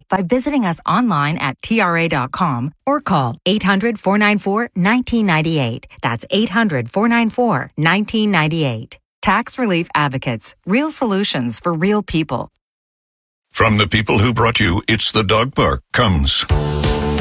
by visiting us online at TRA.com or call 800-494-1998. That's 800-494-1998. Tax Relief Advocates. Real solutions for real people. From the people who brought you It's the Dog Park comes